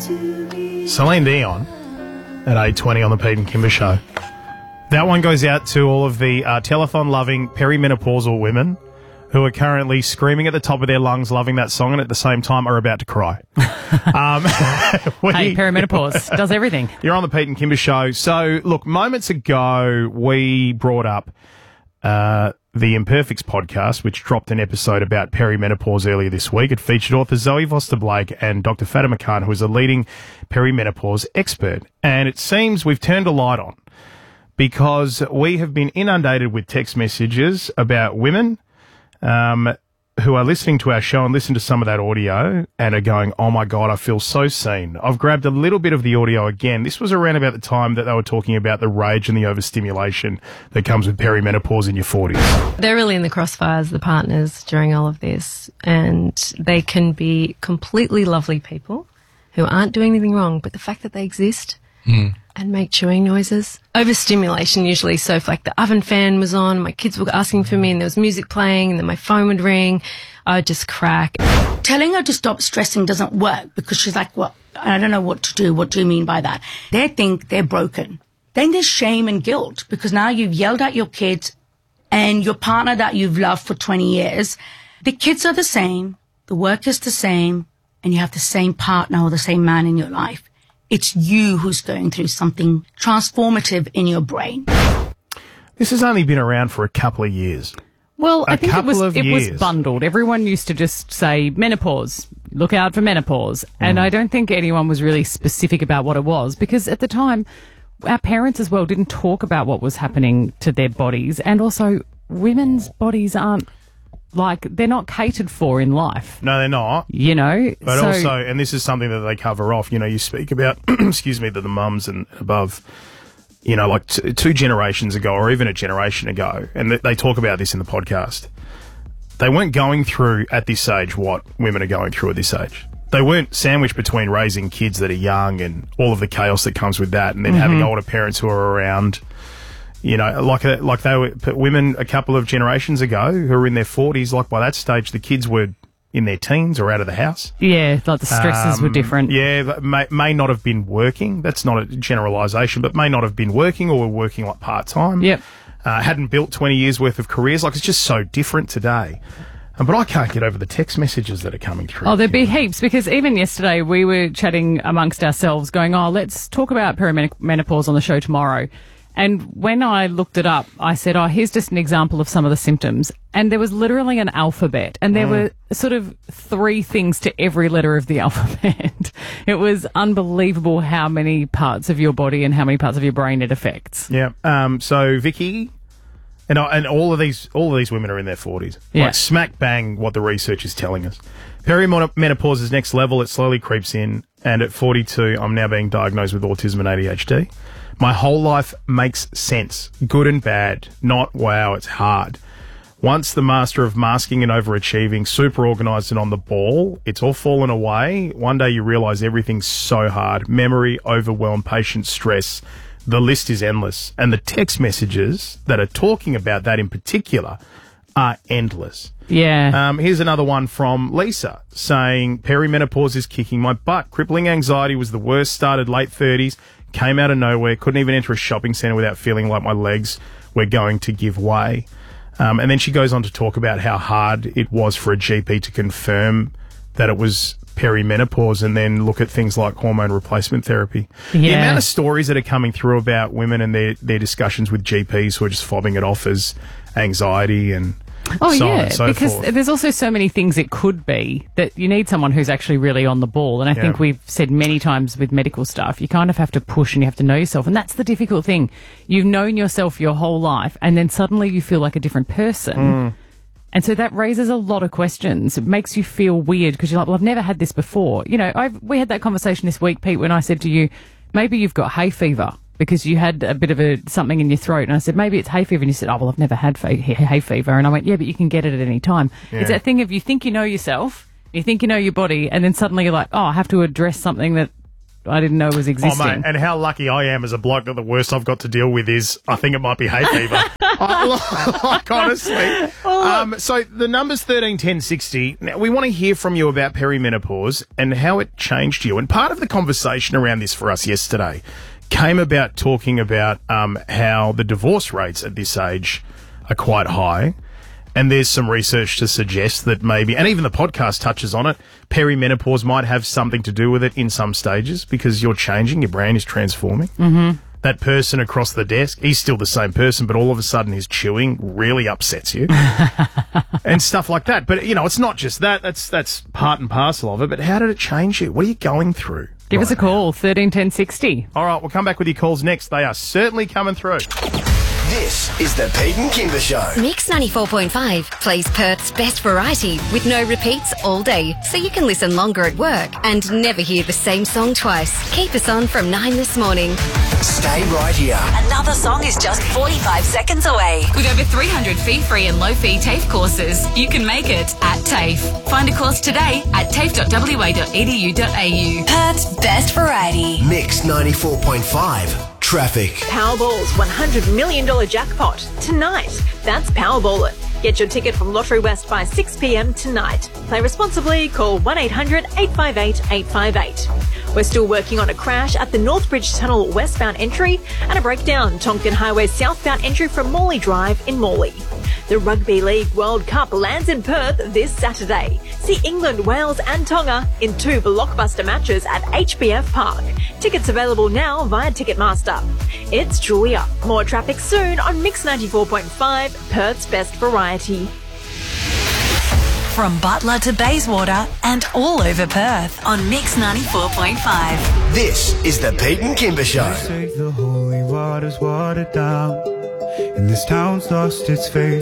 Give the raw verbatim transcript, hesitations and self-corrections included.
Celine Dion at eight twenty on the Pete and Kimber Show. That one goes out to all of the uh, telethon-loving perimenopausal women who are currently screaming at the top of their lungs, loving that song, and at the same time are about to cry. um, we, hey, perimenopause does everything. You're on the Pete and Kimber Show. So, look, moments ago we brought up uh, the Imperfects podcast, which dropped an episode about perimenopause earlier this week. It featured author Zoe Foster-Blake and Doctor Fatima Khan, who is a leading perimenopause expert. And it seems we've turned a light on because we have been inundated with text messages about women um, who are listening to our show and listen to some of that audio and are going, oh, my God, I feel so seen. I've grabbed a little bit of the audio again. This was around about the time that they were talking about the rage and the overstimulation that comes with perimenopause in your forties. They're really in the crossfires, the partners, during all of this. And they can be completely lovely people who aren't doing anything wrong, but the fact that they exist mm. and make chewing noises. Overstimulation usually. So if like the oven fan was on, my kids were asking for me and there was music playing and then my phone would ring, I would just crack. Telling her to stop stressing doesn't work because she's like, well, I don't know what to do. What do you mean by that? They think they're broken. Then there's shame and guilt because now you've yelled at your kids and your partner that you've loved for twenty years. The kids are the same. The work is the same. And you have the same partner or the same man in your life. It's you who's going through something transformative in your brain. This has only been around for a couple of years. Well, a I think it was it years. was bundled. Everyone used to just say menopause, look out for menopause. Mm. And I don't think anyone was really specific about what it was because at the time, our parents as well didn't talk about what was happening to their bodies. And also, women's bodies aren't like, they're not catered for in life. No, they're not. You know? But so, also, and this is something that they cover off, you know, you speak about, excuse me, the, the mums and above, you know, like t- two generations ago or even a generation ago, and th- they talk about this in the podcast. They weren't going through at this age what women are going through at this age. They weren't sandwiched between raising kids that are young and all of the chaos that comes with that and then mm-hmm. having older parents who are around. You know, like a, like they were women a couple of generations ago who were in their forties. Like by that stage, the kids were in their teens or out of the house. Yeah, like the stresses um, were different. Yeah, may, may not have been working. That's not a generalisation, but may not have been working or were working like part time. Yep. Uh, hadn't built twenty years worth of careers. Like it's just so different today. Um, but I can't get over the text messages that are coming through. Oh, there'd be heaps because even yesterday we were chatting amongst ourselves, going, "Oh, let's talk about perimenopause on the show tomorrow." And when I looked it up, I said, oh, here's just an example of some of the symptoms. And there was literally an alphabet. And there mm. were sort of three things to every letter of the alphabet. It was unbelievable how many parts of your body and how many parts of your brain it affects. Yeah. Um, so, Vicky, and, and all of these all of these women are in their forties. Yeah. Like smack bang what the research is telling us. Perimenopause is next level. It slowly creeps in. And at forty-two, I'm now being diagnosed with autism and A D H D. My whole life makes sense, good and bad, not wow, it's hard. Once the master of masking and overachieving, super organised and on the ball, it's all fallen away. One day you realise everything's so hard. Memory, overwhelm, patience, stress. The list is endless. And the text messages that are talking about that in particular are endless. Yeah. Um, here's another one from Lisa saying, perimenopause is kicking my butt. Crippling anxiety was the worst, started late thirties. Came out of nowhere, couldn't even enter a shopping centre without feeling like my legs were going to give way. Um, and then she goes on to talk about how hard it was for a G P to confirm that it was perimenopause and then look at things like hormone replacement therapy. Yeah. The amount of stories that are coming through about women and their, their discussions with G Ps who are just fobbing it off as anxiety and Oh, so yeah, on and so because forth. There's also so many things it could be that you need someone who's actually really on the ball. And I yeah. think we've said many times with medical stuff, you kind of have to push and you have to know yourself. And that's the difficult thing. You've known yourself your whole life and then suddenly you feel like a different person. Mm. And so that raises a lot of questions. It makes you feel weird because you're like, well, I've never had this before. You know, I've, we had that conversation this week, Pete, when I said to you, maybe you've got hay fever because you had a bit of a something in your throat. And I said, maybe it's hay fever. And you said, oh, well, I've never had fa- hay fever. And I went, yeah, but you can get it at any time. Yeah. It's that thing of you think you know yourself, you think you know your body, and then suddenly you're like, oh, I have to address something that I didn't know was existing. Oh, mate, and how lucky I am as a bloke that the worst I've got to deal with is I think it might be hay fever. I, like, honestly. Um, so the number's thirteen ten sixty. Now, we want to hear from you about perimenopause and how it changed you. And part of the conversation around this for us yesterday came about talking about um, how the divorce rates at this age are quite high. And there's some research to suggest that maybe, and even the podcast touches on it, perimenopause might have something to do with it in some stages because you're changing, your brain is transforming. Mm-hmm. That person across the desk, he's still the same person, but all of a sudden his chewing really upsets you. And stuff like that. But, you know, it's not just that. That's that's part and parcel of it. But how did it change you? What are you going through? Give right us a call, thirteen ten sixty. All right, we'll come back with your calls next. They are certainly coming through. This is the Pete and Kimber Show. Mix ninety-four point five plays Perth's best variety with no repeats all day, so you can listen longer at work and never hear the same song twice. Keep us on from nine this morning. Stay right here. Another song is just forty-five seconds away. With over three hundred fee-free and low-fee TAFE courses, you can make it at TAFE. Find a course today at tafe dot w a dot e d u dot a u. Perth's best variety. Mix ninety-four point five. Traffic. Powerball's one hundred million dollars jackpot tonight. That's Powerball. Get your ticket from Lottery West by six p.m. tonight. Play responsibly. Call one eight hundred eight five eight eight five eight. We're still working on a crash at the Northbridge Tunnel westbound entry and a breakdown Tonkin Highway southbound entry from Morley Drive in Morley. The Rugby League World Cup lands in Perth this Saturday. See England, Wales and Tonga in two blockbuster matches at H B F Park. Tickets available now via Ticketmaster. It's Julia. More traffic soon on Mix ninety-four point five, Perth's best variety. From Butler to Bayswater and all over Perth on Mix ninety-four point five. This is the Pete and Kimber Show. Say the holy water's watered down, and this town's lost its faith.